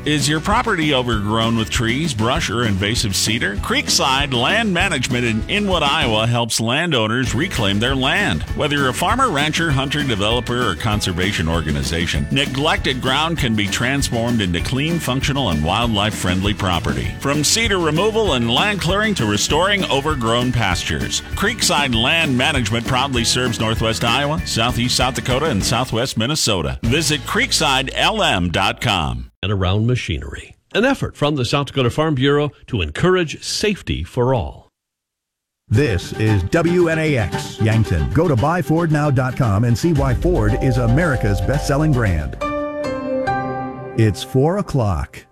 Is your property overgrown with trees, brush, or invasive cedar? Creekside Land Management in Inwood, Iowa helps landowners reclaim their land. Whether you're a farmer, rancher, hunter, developer, or conservation organization, neglected ground can be transformed into clean, functional, and wildlife-friendly property. From cedar removal and land clearing to restoring overgrown pastures, Creekside Land Management proudly serves Northwest Iowa, Southeast South Dakota, and Southwest Minnesota. Visit creeksidelm.com. And around machinery. An effort from the South Dakota Farm Bureau to encourage safety for all. This is WNAX Yankton. Go to buyfordnow.com and see why Ford is America's best-selling brand. It's 4 o'clock.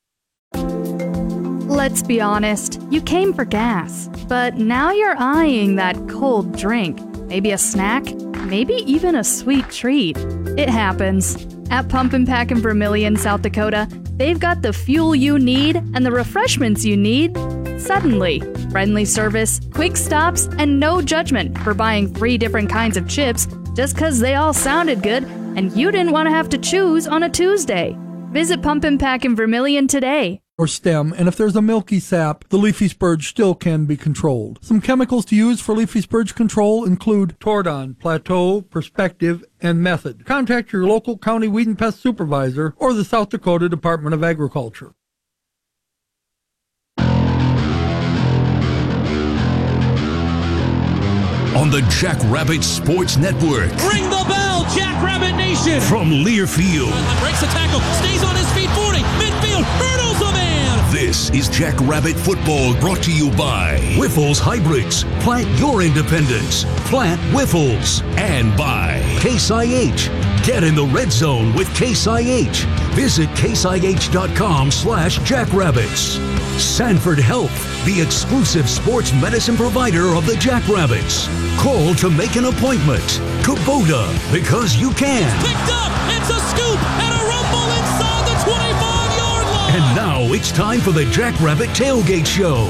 Let's be honest, you came for gas, but now you're eyeing that cold drink. Maybe a snack, maybe even a sweet treat. It happens. At Pump and Pack in Vermillion, South Dakota, they've got the fuel you need and the refreshments you need suddenly. Friendly service, quick stops, and no judgment for buying 3 different kinds of chips just because they all sounded good and you didn't want to have to choose on a Tuesday. Visit Pump and Pack in Vermillion today. Or stem, and if there's a milky sap, the leafy spurge still can be controlled. Some chemicals to use for leafy spurge control include Tordon, Plateau, Perspective, and Method. Contact your local county weed and pest supervisor or the South Dakota Department of Agriculture. On the Jackrabbit Sports Network. Ring the bell, Jackrabbit Nation! From Learfield. Breaks the tackle, stays on his feet, 40, midfield, hurdles a man! This is Jackrabbit Football, brought to you by Whiffles Hybrids. Plant your independence. Plant Whiffles. And by Case IH. Get in the red zone with Case IH. Visit caseih.com/jackrabbits. Sanford Health, the exclusive sports medicine provider of the Jackrabbits. Call to make an appointment. Kubota, because you can. Picked up, it's a scoop, and a rumble inside the 25-yard line. And now it's time for the Jackrabbit Tailgate Show.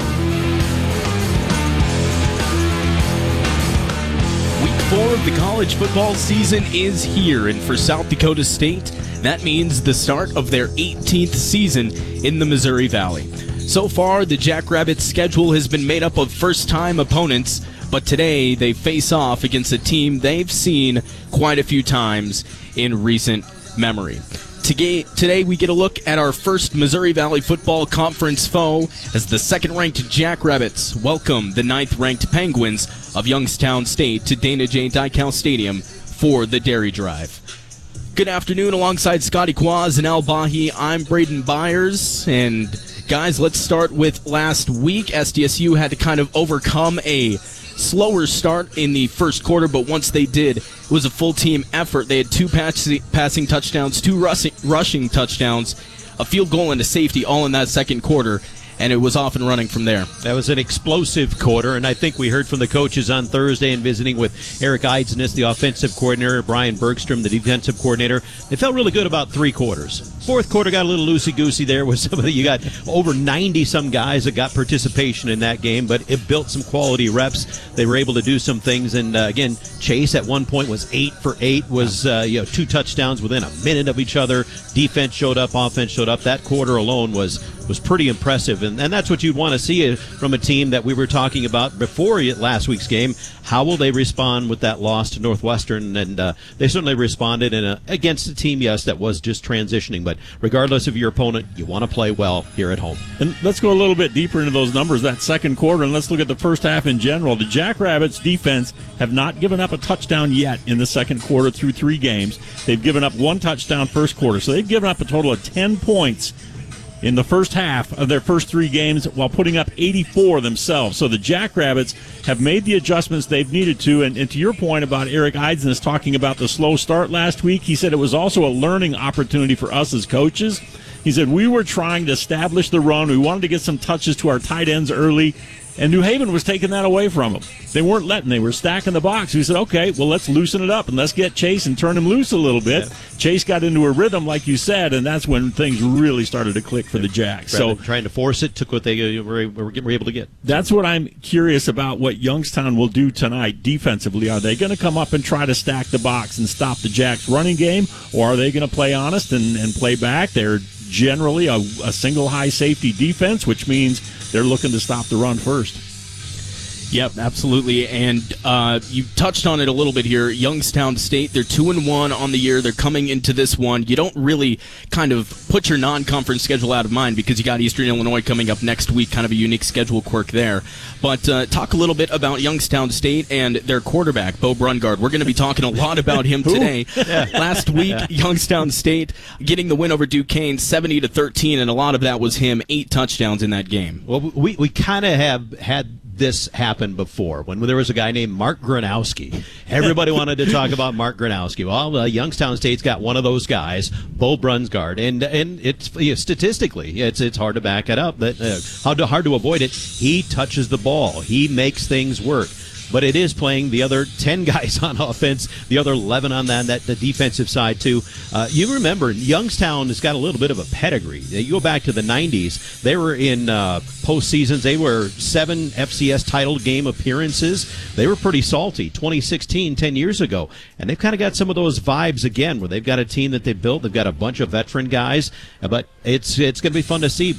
Week 4 of the college football season is here, and for South Dakota State, that means the start of their 18th season in the Missouri Valley. So far, the Jackrabbits' schedule has been made up of first-time opponents, but today they face off against a team they've seen quite a few times in recent memory. Today we get a look at our first Missouri Valley Football Conference foe as the second-ranked Jackrabbits welcome the 9th-ranked Penguins of Youngstown State to Dana J. Dykhouse Stadium for the Dairy Drive. Good afternoon, alongside Scotty Quaz and Al Bahi. I'm Braden Byers, and guys, let's start with last week. SDSU had to kind of overcome a slower start in the first quarter, but once they did, it was a full team effort. They had 2 passing touchdowns, 2 rushing touchdowns, a field goal and a safety all in that second quarter, and it was off and running from there. That was an explosive quarter, and I think we heard from the coaches on Thursday in visiting with Eric Eidsness, the offensive coordinator, Brian Bergstrom, the defensive coordinator. They felt really good about 3 quarters. Fourth quarter got a little loosey-goosey there with some of the, you got over 90-some guys that got participation in that game, but it built some quality reps. They were able to do some things, and again, Chase at one point was 8 for 8, was 2 touchdowns within a minute of each other. Defense showed up, offense showed up. That quarter alone was pretty impressive, and that's what you'd want to see from a team that we were talking about before last week's game. How will they respond with that loss to Northwestern? And they certainly responded against a team, yes, that was just transitioning. But regardless of your opponent, you want to play well here at home. And let's go a little bit deeper into those numbers, that second quarter, and let's look at the first half in general. The Jackrabbits defense have not given up a touchdown yet in the second quarter through 3 games. They've given up 1 touchdown first quarter, so they've given up a total of 10 points in the first half of their first 3 games while putting up 84 themselves. So the Jackrabbits have made the adjustments they've needed to. And to your point about Eric Eidsness talking about the slow start last week, he said it was also a learning opportunity for us as coaches. He said we were trying to establish the run. We wanted to get some touches to our tight ends early, and New Haven was taking that away from them. They weren't letting. They were stacking the box. We said, okay, well, let's loosen it up and let's get Chase and turn him loose a little bit. Yeah. Chase got into a rhythm, like you said, and that's when things really started to click for the Jacks. So trying to force it, took what they were able to get. That's what I'm curious about, what Youngstown will do tonight defensively. Are they going to come up and try to stack the box and stop the Jacks' running game, or are they going to play honest and play back? They're generally a single high safety defense, which means they're looking to stop the run first. Yep, absolutely. And you touched on it a little bit here. Youngstown State, they're 2-1 on the year. They're coming into this one. You don't really kind of put your non-conference schedule out of mind because you got Eastern Illinois coming up next week, kind of a unique schedule quirk there. But talk a little bit about Youngstown State and their quarterback, Bo Brungard. We're going to be talking a lot about him today. Last week, Youngstown State getting the win over Duquesne 70-13, and a lot of that was him, 8 touchdowns in that game. Well, we kind of have had this happened before when there was a guy named Mark Gronowski. Everybody wanted to talk about Mark Gronowski. Well, Youngstown State's got one of those guys, Bo Brungard, and it's statistically it's hard to back it up, but hard to avoid it. He touches the ball. He makes things work. But it is playing the other 10 guys on offense, the other 11 on the defensive side, too. You remember, Youngstown has got a little bit of a pedigree. You go back to the 90s. They were in postseasons. They were 7 FCS title game appearances. They were pretty salty. 2016, 10 years ago. And they've kind of got some of those vibes again, where they've got a team that they've built. They've got a bunch of veteran guys. But it's going to be fun to see.